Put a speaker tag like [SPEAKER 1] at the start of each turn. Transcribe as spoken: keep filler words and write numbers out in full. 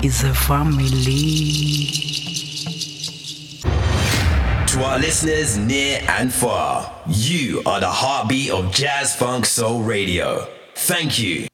[SPEAKER 1] is a family.
[SPEAKER 2] To our listeners near and far, you are the heartbeat of Jazz Funk Soul Radio. Thank you